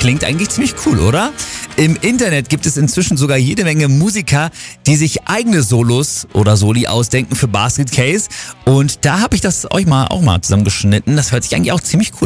Klingt eigentlich ziemlich cool, oder? Im Internet gibt es inzwischen sogar jede Menge Musiker, die sich eigene Solos oder Soli ausdenken für Basket Case. Und da habe ich das euch auch mal zusammengeschnitten. Das hört sich eigentlich auch ziemlich cool